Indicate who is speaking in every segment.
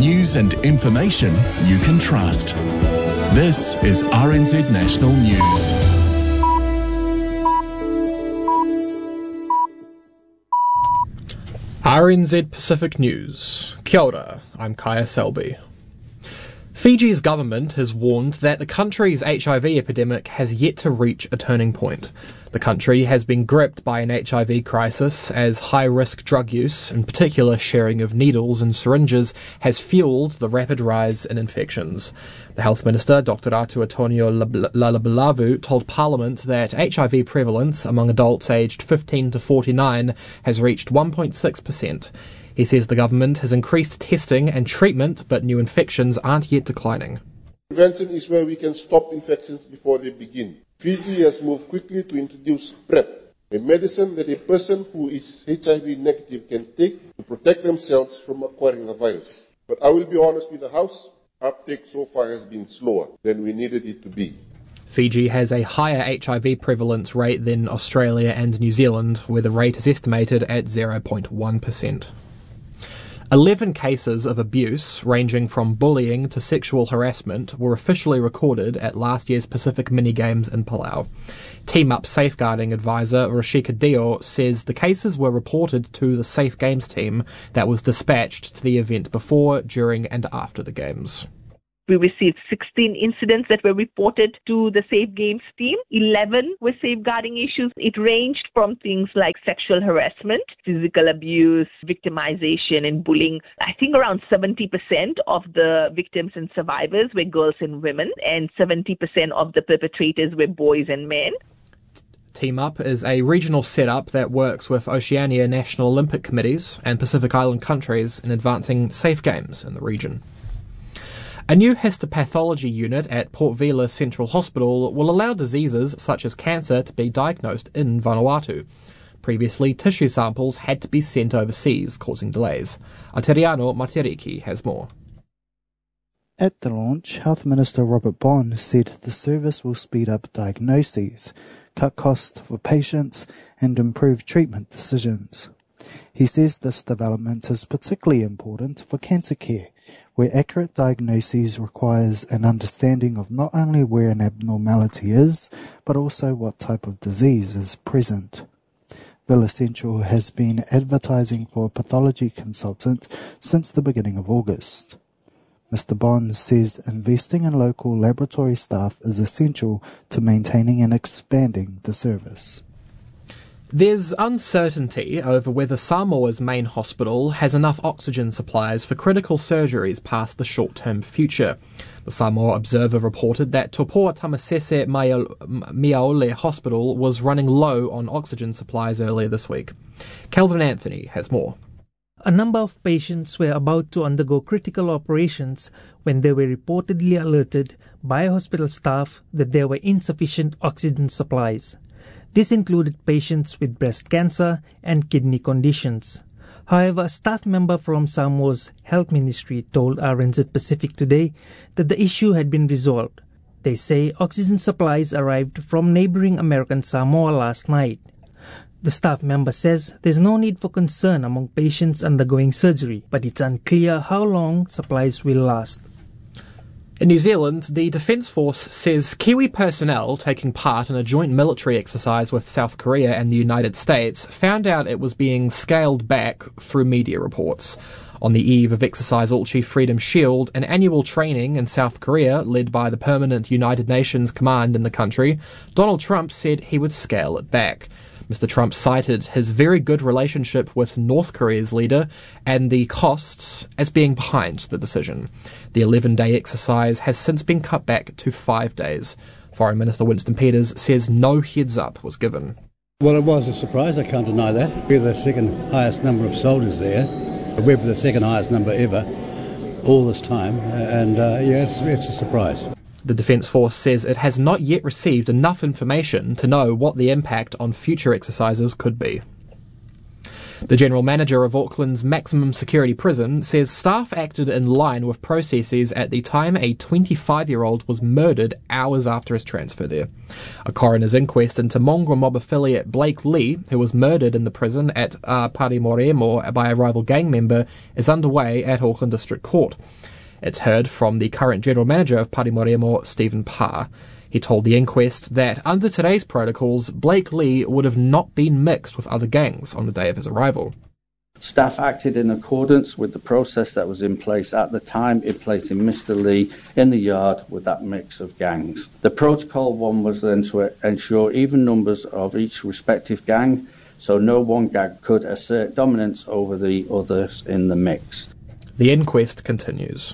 Speaker 1: News and information you can trust. This is RNZ National News.
Speaker 2: RNZ Pacific News. Kia ora, I'm Kaya Selby. Fiji's government has warned that the country's HIV epidemic has yet to reach a turning point. The country has been gripped by an HIV crisis as high-risk drug use, in particular sharing of needles and syringes, has fueled the rapid rise in infections. The Health Minister, Dr. Ratu Antonio Lalabalavu, told Parliament that HIV prevalence among adults aged 15 to 49 has reached 1.6%. He says the government has increased testing and treatment, but new infections aren't yet declining.
Speaker 3: Prevention is where we can stop infections before they begin. Fiji has moved quickly to introduce PrEP, a medicine that a person who is HIV negative can take to protect themselves from acquiring a virus. But I will be honest with the House, uptake so far has been slower than we needed it to be.
Speaker 2: Fiji has a higher HIV prevalence rate than Australia and New Zealand, where the rate is estimated at 0.1%. 11 cases of abuse, ranging from bullying to sexual harassment, were officially recorded at last year's Pacific Mini-Games in Palau. Team Up safeguarding advisor Rashika Dio says the cases were reported to the Safe Games team that was dispatched to the event before, during and after the Games.
Speaker 4: We received 16 incidents that were reported to the Safe Games team. 11 were safeguarding issues. It ranged from things like sexual harassment, physical abuse, victimization and bullying. I think around 70% of the victims and survivors were girls and women, and 70% of the perpetrators were boys and men.
Speaker 2: Team Up is a regional setup that works with Oceania National Olympic Committees and Pacific Island countries in advancing safe games in the region. A new histopathology unit at Port Vila Central Hospital will allow diseases such as cancer to be diagnosed in Vanuatu. Previously, tissue samples had to be sent overseas, causing delays. Ateriano Materiki has more.
Speaker 5: At the launch, Health Minister Robert Bond said the service will speed up diagnoses, cut costs for patients and improve treatment decisions. He says this development is particularly important for cancer care, where accurate diagnosis requires an understanding of not only where an abnormality is, but also what type of disease is present. Vila Central has been advertising for a pathology consultant since the beginning of August. Mr. Bond says investing in local laboratory staff is essential to maintaining and expanding the service.
Speaker 2: There's uncertainty over whether Samoa's main hospital has enough oxygen supplies for critical surgeries past the short-term future. The Samoa Observer reported that Topoa Tamasese Miaole Hospital was running low on oxygen supplies earlier this week. Kelvin Anthony has more.
Speaker 6: A number of patients were about to undergo critical operations when they were reportedly alerted by hospital staff that there were insufficient oxygen supplies. This included patients with breast cancer and kidney conditions. However, a staff member from Samoa's health ministry told RNZ Pacific today that the issue had been resolved. They say oxygen supplies arrived from neighboring American Samoa last night. The staff member says there's no need for concern among patients undergoing surgery, but it's unclear how long supplies will last.
Speaker 2: In New Zealand, the Defence Force says Kiwi personnel taking part in a joint military exercise with South Korea and the United States found out it was being scaled back through media reports. On the eve of Exercise All Chief Freedom Shield, an annual training in South Korea led by the permanent United Nations command in the country, Donald Trump said he would scale it back. Mr. Trump cited his very good relationship with North Korea's leader and the costs as being behind the decision. The 11-day exercise has since been cut back to 5 days. Foreign Minister Winston Peters says no heads-up was given.
Speaker 7: Well, it was a surprise, I can't deny that. We're the second highest number of soldiers there. We're the second highest number ever, all this time, and it's a surprise.
Speaker 2: The Defence Force says it has not yet received enough information to know what the impact on future exercises could be. The general manager of Auckland's maximum security prison says staff acted in line with processes at the time a 25-year-old was murdered hours after his transfer there. A coroner's inquest into mongrel mob affiliate Blake Lee, who was murdered in the prison at Parimoremo by a rival gang member, is underway at Auckland District Court. It's heard from the current general manager of Parimoremo, Stephen Parr. He told the inquest that under today's protocols, Blake Lee would have not been mixed with other gangs on the day of his arrival.
Speaker 8: Staff acted in accordance with the process that was in place at the time in placing Mr. Lee in the yard with that mix of gangs. The protocol one was then to ensure even numbers of each respective gang, so no one gang could assert dominance over the others in the mix.
Speaker 2: The inquest continues.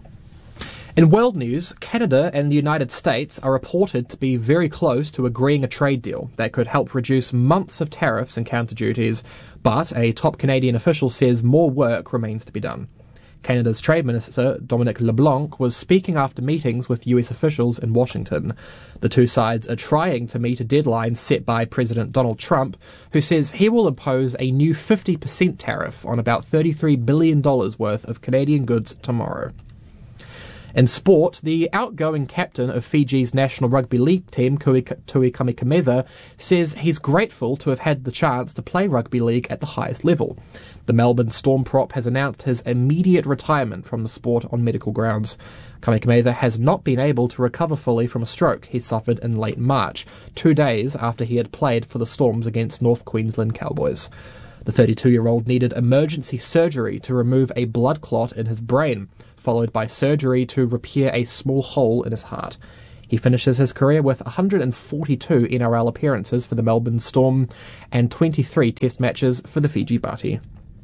Speaker 2: In world news, Canada and the United States are reported to be very close to agreeing a trade deal that could help reduce months of tariffs and counter duties, but a top Canadian official says more work remains to be done. Canada's Trade Minister, Dominic LeBlanc, was speaking after meetings with US officials in Washington. The two sides are trying to meet a deadline set by President Donald Trump, who says he will impose a new 50% tariff on about $33 billion worth of Canadian goods tomorrow. In sport, the outgoing captain of Fiji's National Rugby League team, Tui Kamikamica, says he's grateful to have had the chance to play rugby league at the highest level. The Melbourne Storm prop has announced his immediate retirement from the sport on medical grounds. Kamikamica has not been able to recover fully from a stroke he suffered in late March, 2 days after he had played for the Storms against North Queensland Cowboys. The 32-year-old needed emergency surgery to remove a blood clot in his brain, followed by surgery to repair a small hole in his heart. He finishes his career with 142 NRL appearances for the Melbourne Storm and 23 test matches for the Fiji Bati.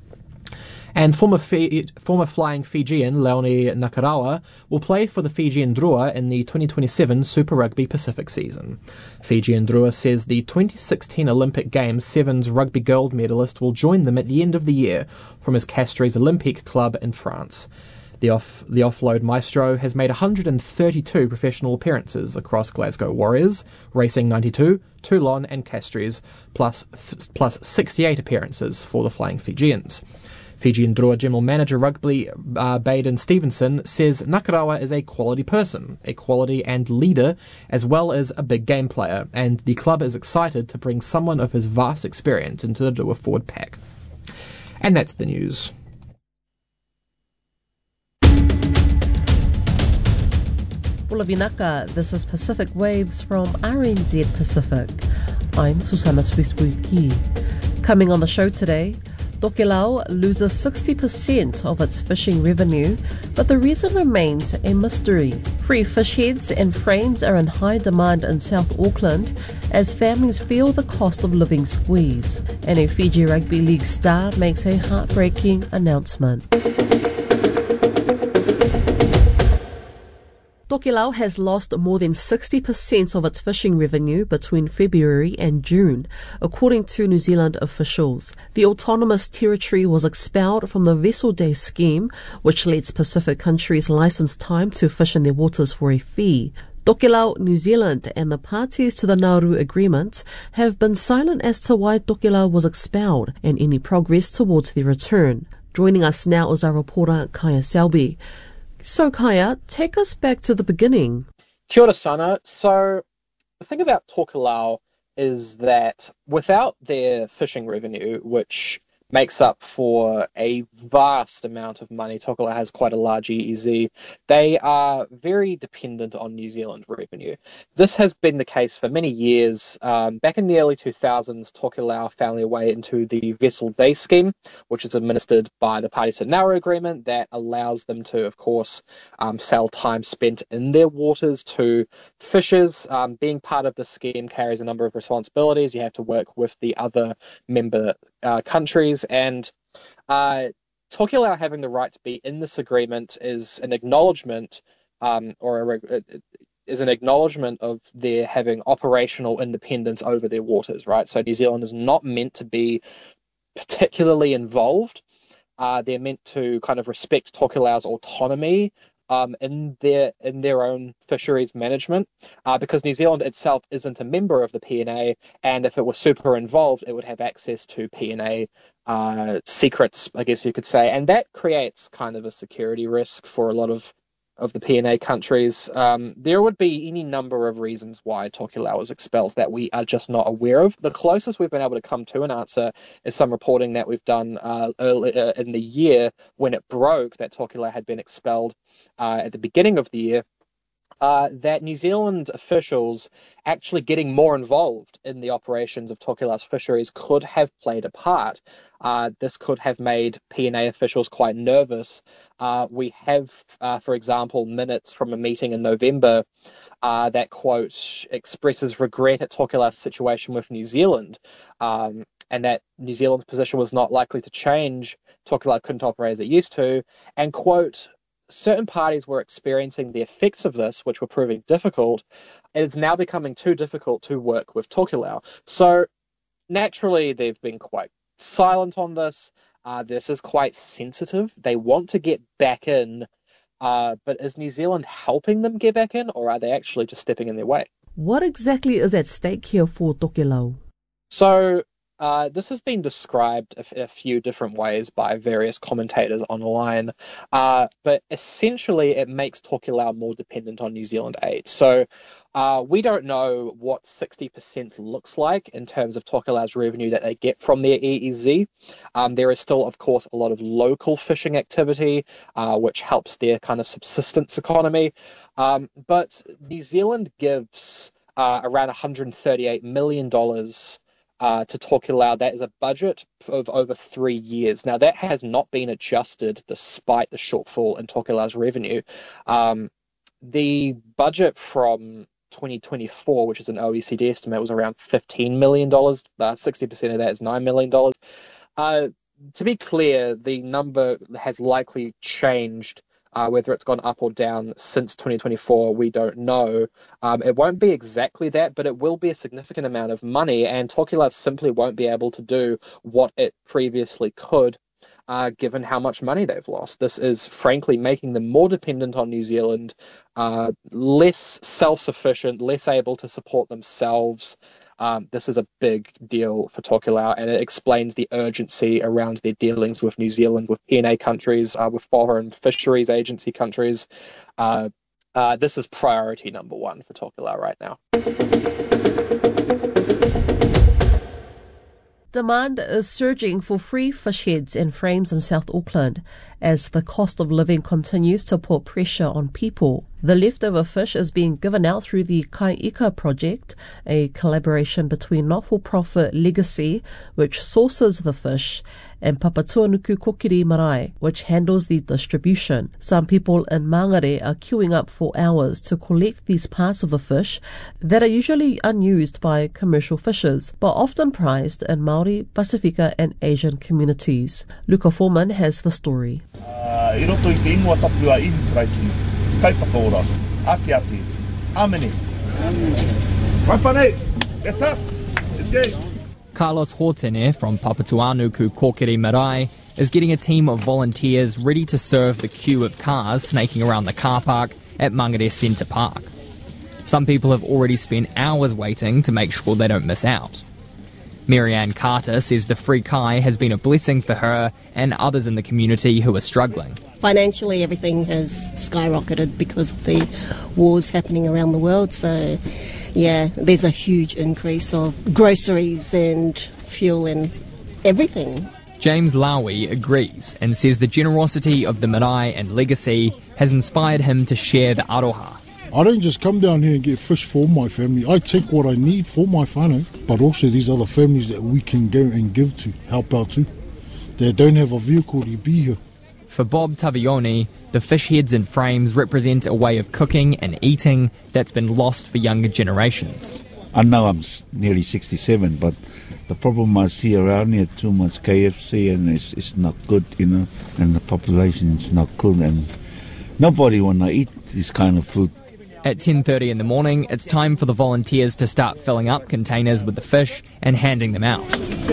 Speaker 2: And former flying Fijian Leone Nakarawa will play for the Fijian Drua in the 2027 Super Rugby Pacific season. Fijian Drua says the 2016 Olympic Games Sevens rugby gold medalist will join them at the end of the year from his Castres Olympique club in France. The offload maestro has made 132 professional appearances across Glasgow Warriors, Racing 92, Toulon and Castres, plus 68 appearances for the Flying Fijians. Fijian Drua General Manager Rugby Baden Stevenson says Nakarawa is a quality person, a quality and leader, as well as a big game player, and the club is excited to bring someone of his vast experience into the Drua forward pack. And that's the news.
Speaker 9: Bulavinaka, this is Pacific Waves from RNZ Pacific. I'm Susana Swiswiki. Coming on the show today, Tokelau loses 60% of its fishing revenue, but the reason remains a mystery. Free fish heads and frames are in high demand in South Auckland as families feel the cost of living squeeze. And a Fiji Rugby League star makes a heartbreaking announcement. Tokelau has lost more than 60% of its fishing revenue between February and June, according to New Zealand officials. The autonomous territory was expelled from the Vessel Day scheme, which lets Pacific countries license time to fish in their waters for a fee. Tokelau, New Zealand and the parties to the Nauru Agreement have been silent as to why Tokelau was expelled and any progress towards their return. Joining us now is our reporter Kaya Selby. So Kaya, take us back to the beginning.
Speaker 2: Kia ora, Sana. So the thing about Tokelau is that without their fishing revenue, which makes up for a vast amount of money, Tokelau has quite a large EEZ, they are very dependent on New Zealand revenue. This has been the case for many years. Back in the early 2000s, Tokelau found their way into the Vessel Day scheme, which is administered by the parties to the Nauru Agreement that allows them to, of course, sell time spent in their waters to fishers. Being part of the scheme carries a number of responsibilities. You have to work with the other member countries, and Tokelau having the right to be in this agreement is an acknowledgement, is an acknowledgement of their having operational independence over their waters, right? So New Zealand is not meant to be particularly involved. They're meant to kind of respect Tokelau's autonomy in their own fisheries management, because New Zealand itself isn't a member of the PNA, and if it were super involved, it would have access to PNA secrets, I guess you could say, and that creates kind of a security risk for a lot of the PNA countries. There would be any number of reasons why Tokelau was expelled that we are just not aware of. The closest we've been able to come to an answer is some reporting that we've done earlier in the year when it broke that Tokelau had been expelled at the beginning of the year. That New Zealand officials actually getting more involved in the operations of Tokelau's fisheries could have played a part. This could have made PNA officials quite nervous. We have, for example, minutes from a meeting in November that, quote, expresses regret at Tokelau's situation with New Zealand, and that New Zealand's position was not likely to change. Tokelau couldn't operate as it used to, and, quote, certain parties were experiencing the effects of this, which were proving difficult. It's now becoming too difficult to work with Tokelau. So naturally, they've been quite silent on this. This is quite sensitive. They want to get back in, but is New Zealand helping them get back in, or are they actually just stepping in their way?
Speaker 9: What exactly is at stake here for Tokelau?
Speaker 2: So this has been described a few different ways by various commentators online, but essentially it makes Tokelau more dependent on New Zealand aid. So we don't know what 60% looks like in terms of Tokelau's revenue that they get from their EEZ. There is still, of course, a lot of local fishing activity, which helps their kind of subsistence economy. But New Zealand gives around $138 million to Tokelau. That is a budget of over 3 years. Now, that has not been adjusted despite the shortfall in Tokelau's revenue. The budget from 2024, which is an OECD estimate, was around $15 million. 60% of that is $9 million. To be clear, the number has likely changed. Whether it's gone up or down since 2024, we don't know. It won't be exactly that, but it will be a significant amount of money, and Tokelau simply won't be able to do what it previously could, given how much money they've lost. This is frankly making them more dependent on New Zealand, less self-sufficient, less able to support themselves. This is a big deal for Tokelau, and it explains the urgency around their dealings with New Zealand, with PNA countries, with foreign fisheries agency countries. This is priority number one for Tokelau right now.
Speaker 9: Demand is surging for free fish heads and frames in South Auckland as the cost of living continues to put pressure on people. The leftover fish is being given out through the Kai Ika project, a collaboration between not-for-profit Legacy, which sources the fish, and Papatuanuku Kokiri Marae, which handles the distribution. Some people in Mangere are queuing up for hours to collect these parts of the fish that are usually unused by commercial fishers, but often prized in Māori, Pasifika and Asian communities. Luca Foreman has the story.
Speaker 10: I roto I te ingoa tapua I Kraiti, kai whakaora, ake, amene. Kai whanei, that's us, let's go.
Speaker 11: Carlos Hortene from Papatuanuku Kokiri Marae is getting a team of volunteers ready to serve the queue of cars snaking around the car park at Mangere Centre Park. Some people have already spent hours waiting to make sure they don't miss out. Marianne Carter says the free kai has been a blessing for her and others in the community who are struggling.
Speaker 12: Financially, everything has skyrocketed because of the wars happening around the world. So, yeah, there's a huge increase of groceries and fuel and everything.
Speaker 11: James Lowy agrees and says the generosity of the Marae and Legacy has inspired him to share the aroha.
Speaker 13: I don't just come down here and get fish for my family. I take what I need for my whānau, but also these other families that we can go and give to, help out to. They don't have a vehicle to be here.
Speaker 11: For Bob Tavioni, the fish heads and frames represent a way of cooking and eating that's been lost for younger generations.
Speaker 14: I know I'm nearly 67, but the problem I see around here, too much KFC, and it's not good, you know, and the population is not good, and nobody want to eat this kind of food.
Speaker 11: At 10:30 in the morning, it's time for the volunteers to start filling up containers with the fish and handing them out.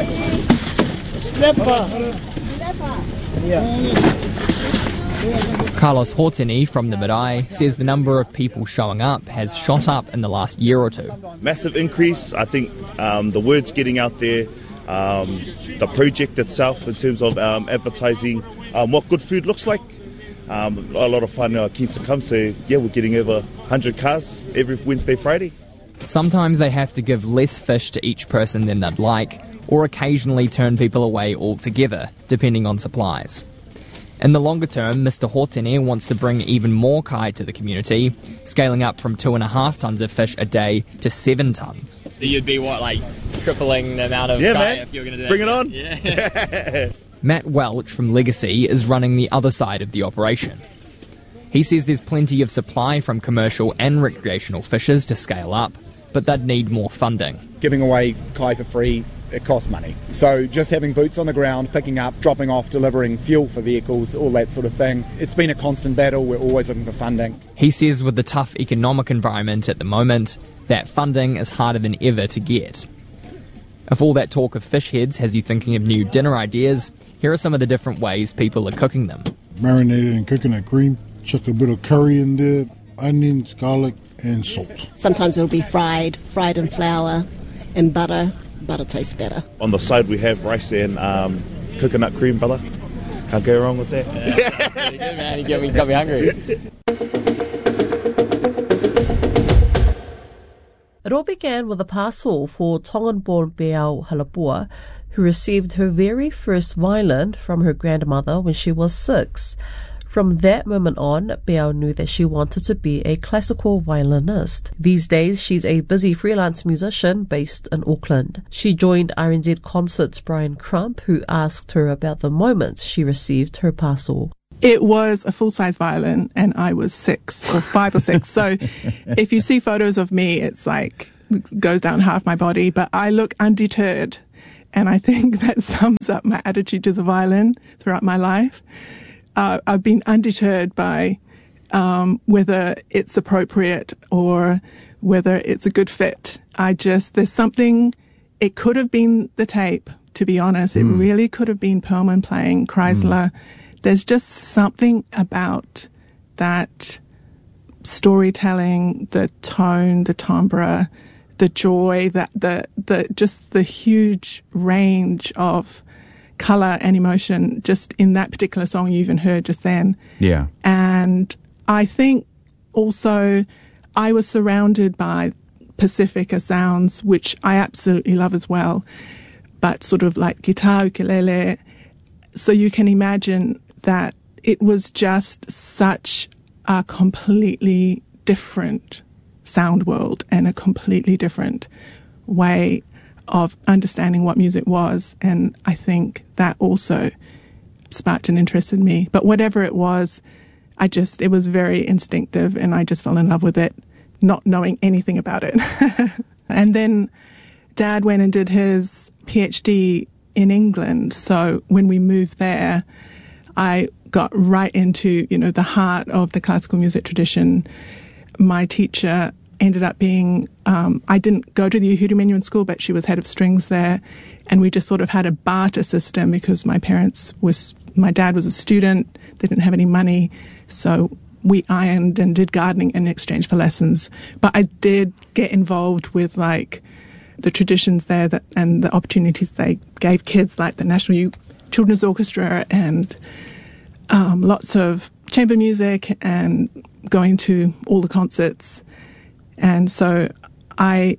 Speaker 10: Snapper! Yeah.
Speaker 11: Carlos Horteni from the Marae says the number of people showing up has shot up in the last year or two.
Speaker 10: Massive increase. I think the word's getting out there. The project itself in terms of advertising what good food looks like. A lot of fun keen to come. So, yeah, we're getting over 100 cars every Wednesday, Friday.
Speaker 11: Sometimes they have to give less fish to each person than they'd like, or occasionally turn people away altogether, depending on supplies. In the longer term, Mr. Hortene wants to bring even more kai to the community, scaling up from 2.5 tonnes of fish a day to 7 tonnes. So you'd be, tripling the amount of kai if you're going to do that?
Speaker 10: Bring it on!
Speaker 11: Yeah. Matt Welch from Legacy is running the other side of the operation. He says there's plenty of supply from commercial and recreational fishers to scale up, but they'd need more funding.
Speaker 15: Giving away kai for free, it costs money. So just having boots on the ground, picking up, dropping off, delivering fuel for vehicles, all that sort of thing. It's been a constant battle. We're always looking for funding.
Speaker 11: He says with the tough economic environment at the moment, that funding is harder than ever to get. If all that talk of fish heads has you thinking of new dinner ideas, here are some of the different ways people are cooking them.
Speaker 13: Marinated in coconut cream, chuck a bit of curry in there, onions, garlic and salt.
Speaker 12: Sometimes it'll be fried in flour and butter. Butter tastes better.
Speaker 10: On the side we have rice and coconut cream butter. Can't go wrong with that.
Speaker 11: Yeah. Good, man. You got me hungry.
Speaker 9: It all began with a parcel for Tongan-born Beau Halapua, who received her very first violin from her grandmother when she was 6. From that moment on, Beau knew that she wanted to be a classical violinist. These days, she's a busy freelance musician based in Auckland. She joined RNZ Concert's Brian Crump, who asked her about the moment she received her parcel.
Speaker 16: It was a full-size violin, and I was 6 or 5 or 6. So if you see photos of me, it's like goes down half my body, but I look undeterred. And I think that sums up my attitude to the violin throughout my life. I've been undeterred by whether it's appropriate or whether it's a good fit. There's something, it could have been the tape, to be honest. It really could have been Perlman playing Chrysler. There's just something about that storytelling, the tone, the timbre, the joy, just the huge range of colour and emotion just in that particular song you even heard just then.
Speaker 17: Yeah.
Speaker 16: And I think also I was surrounded by Pacifica sounds, which I absolutely love as well, but sort of like guitar, ukulele. So you can imagine that it was just such a completely different sound world and a completely different way of understanding what music was. And I think that also sparked an interest in me. But whatever it was, it was very instinctive and I just fell in love with it, not knowing anything about it. And then Dad went and did his PhD in England. So when we moved there, I got right into, the heart of the classical music tradition. My teacher ended up being, I didn't go to the Uhuru Menuhin School, but she was head of strings there. And we just sort of had a barter system because my dad was a student, they didn't have any money. So we ironed and did gardening in exchange for lessons. But I did get involved with the traditions there and the opportunities they gave kids, like the National Youth Children's Orchestra and lots of chamber music and going to all the concerts. And so I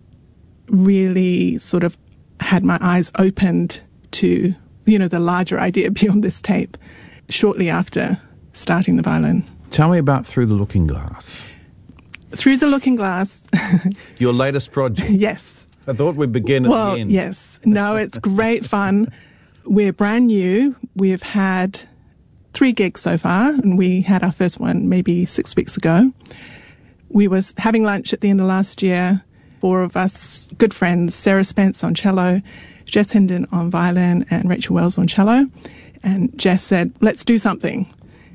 Speaker 16: really sort of had my eyes opened to, the larger idea beyond this tape shortly after starting the violin.
Speaker 17: Tell me about Through the Looking Glass.
Speaker 16: Through the Looking Glass.
Speaker 17: Your latest project.
Speaker 16: Yes.
Speaker 17: I thought we'd begin at the end.
Speaker 16: Yes. No, it's great fun. We're brand new. We've had 3 gigs so far, and we had our first one maybe 6 weeks ago. We were having lunch at the end of last year, 4 of us good friends, Sarah Spence on cello, Jess Hinden on violin, and Rachel Wells on cello. And Jess said, let's do something.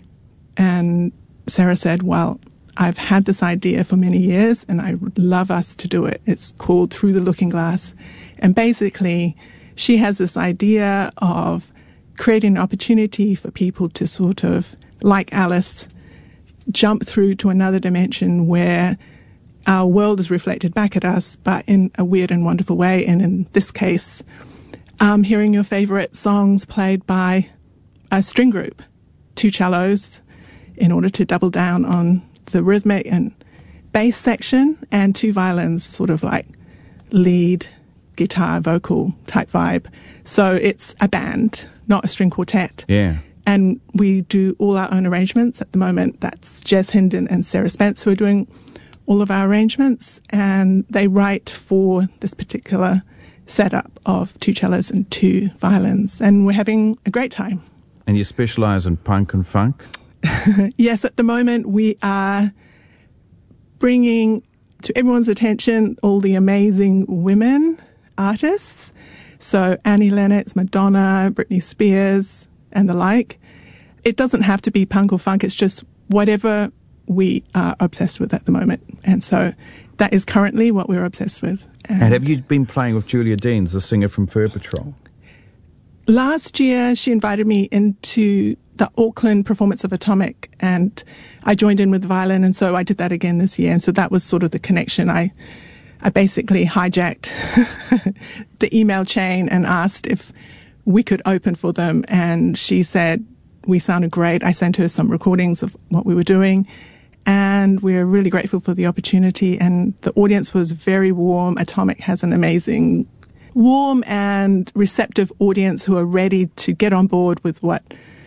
Speaker 16: And Sarah said, well, I've had this idea for many years and I would love us to do it. It's called Through the Looking Glass. And basically, she has this idea of creating an opportunity for people to sort of, like Alice, jump through to another dimension where our world is reflected back at us, but in a weird and wonderful way. And in this case, hearing your favourite songs played by a string group, 2 cellos, in order to double down on the rhythmic and bass section, and 2 violins, sort of like lead, guitar, vocal type vibe. So it's a band, not a string quartet.
Speaker 17: Yeah.
Speaker 16: And we do all our own arrangements at the moment. That's Jez Hinden and Sarah Spence who are doing all of our arrangements, and they write for this particular setup of 2 cellos and 2 violins, and we're having a great time.
Speaker 17: And you specialise in punk and funk?
Speaker 16: Yes, at the moment we are bringing to everyone's attention all the amazing women artists. So Annie Lennox, Madonna, Britney Spears, and the like. It doesn't have to be punk or funk, it's just whatever we are obsessed with at the moment. And so that is currently what we're obsessed with.
Speaker 17: And have you been playing with Julia Deans, the singer from Fur Patrol?
Speaker 16: Last year, she invited me into the Auckland performance of Atomic, and I joined in with violin, and so I did that again this year. And so that was sort of the connection. I basically hijacked the email chain and asked if we could open for them, and she said we sounded great. I sent her some recordings of what we were doing, and we're really grateful for the opportunity, and the audience was very warm. Atomic has an amazing, warm and receptive audience who are ready to get on board with what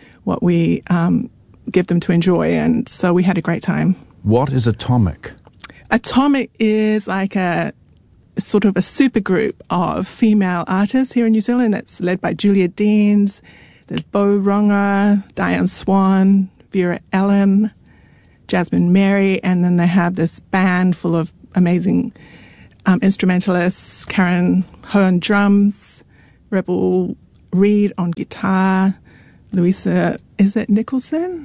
Speaker 16: we give them to enjoy, and so we had a great time.
Speaker 17: What is Atomic?
Speaker 16: Atomic is like a sort of a super group of female artists here in New Zealand that's led by Julia Deans. There's Bo Ronga, Diane Swan, Vera Ellen, Jasmine Mary, and then they have this band full of amazing instrumentalists, Karen Ho on drums, Rebel Reed on guitar, Louisa, is it Nicholson,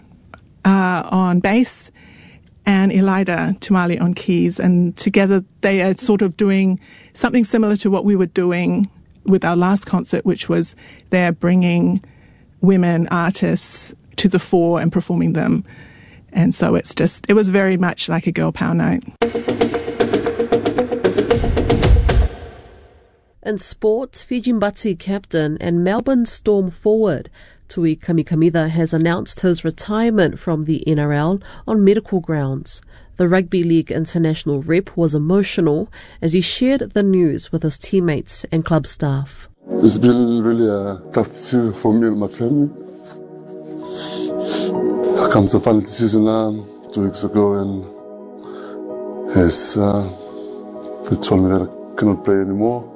Speaker 16: on bass, and Elida Tumali on keys. And together they are sort of doing something similar to what we were doing with our last concert, which was they're bringing women artists to the fore and performing them. And so it was very much like a girl power night.
Speaker 9: In sport, Fiji Mbatsi captain and Melbourne Storm forward Tui Kamikamica has announced his retirement from the NRL on medical grounds. The Rugby League international rep was emotional as he shared the news with his teammates and club staff.
Speaker 18: It's been really a tough decision for me and my family. I come to the final decision 2 weeks ago, and they told me that I cannot play anymore.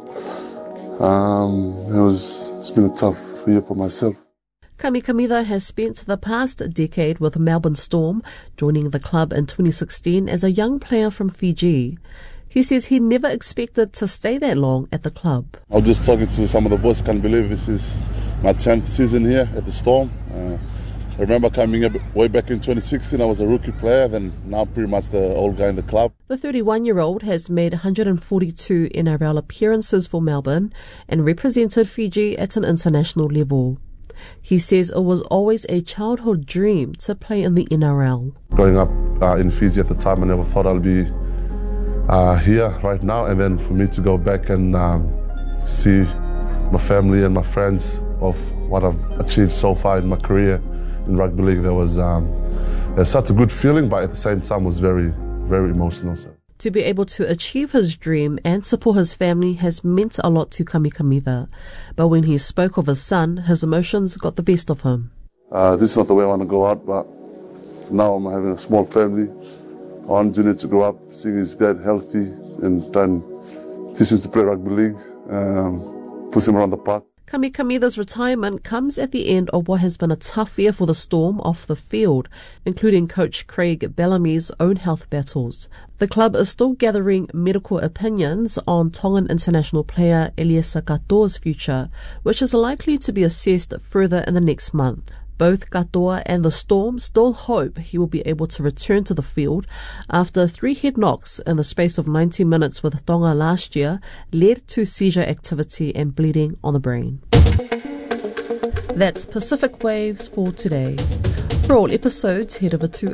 Speaker 18: It's been a tough year for myself.
Speaker 9: Kamikamica has spent the past decade with Melbourne Storm, joining the club in 2016 as a young player from Fiji. He says he never expected to stay that long at the club.
Speaker 18: I was just talking to some of the boys, can't believe this is my 10th season here at the Storm. I remember coming up way back in 2016, I was a rookie player, then now pretty much the old guy in the club.
Speaker 9: The 31-year-old has made 142 NRL appearances for Melbourne and represented Fiji at an international level. He says it was always a childhood dream to play in the NRL.
Speaker 18: Growing up in Fiji at the time, I never thought I'd be here right now, and then for me to go back and see my family and my friends of what I've achieved so far in my career in rugby league, there was such a good feeling, but at the same time was very, very emotional. So.
Speaker 9: To be able to achieve his dream and support his family has meant a lot to Kamikamica. But when he spoke of his son, his emotions got the best of him.
Speaker 18: This is not the way I want to go out, but now I'm having a small family. I want Junior to grow up, seeing his dad healthy, and then teach him to play rugby league, push him around the park.
Speaker 9: Kamikamica's retirement comes at the end of what has been a tough year for the Storm off the field, including coach Craig Bellamy's own health battles. The club is still gathering medical opinions on Tongan international player Eliesa Katoa's future, which is likely to be assessed further in the next month. Both Katoa and the Storm still hope he will be able to return to the field after 3 head knocks in the space of 90 minutes with Tonga last year led to seizure activity and bleeding on the brain. That's Pacific Waves for today. For all episodes, head over to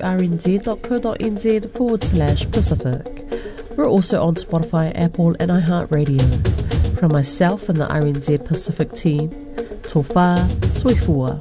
Speaker 9: rnz.co.nz/Pacific. We're also on Spotify, Apple and iHeartRadio. From myself and the RNZ Pacific team, Tofa Soifua.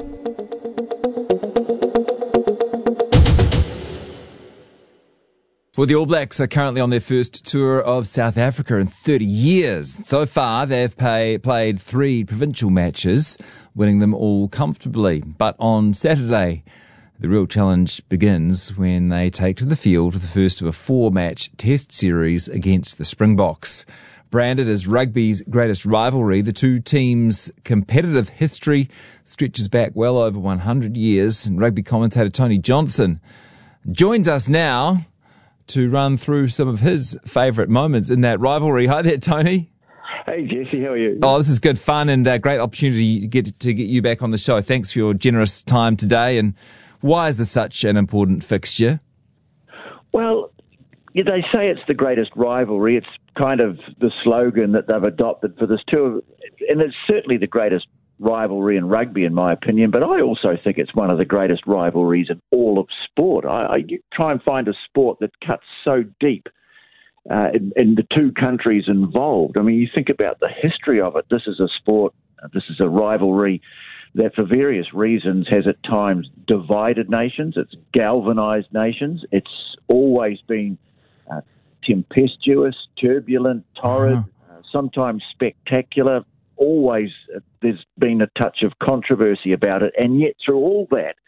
Speaker 19: Well, the All Blacks are currently on their first tour of South Africa in 30 years. So far, they've played 3 provincial matches, winning them all comfortably. But on Saturday, the real challenge begins when they take to the field for the first of a 4-match test series against the Springboks. Branded as rugby's greatest rivalry, the two teams' competitive history stretches back well over 100 years. And rugby commentator Tony Johnson joins us now to run through some of his favourite moments in that rivalry. Hi there, Tony.
Speaker 20: Hey, Jesse, how are you?
Speaker 19: Oh, this is good fun and a great opportunity to get you back on the show. Thanks for your generous time today. And why is this such an important fixture?
Speaker 20: Well, they say it's the greatest rivalry. It's kind of the slogan that they've adopted for this tour. And it's certainly the greatest rivalry in rugby, in my opinion, but I also think it's one of the greatest rivalries in all of sport. You try and find a sport that cuts so deep in the two countries involved. I mean, you think about the history of it. This is a sport, this is a rivalry that for various reasons has at times divided nations. It's galvanized nations. It's always been tempestuous, turbulent, torrid, sometimes spectacular. Always there's been a touch of controversy about it, and yet through all that,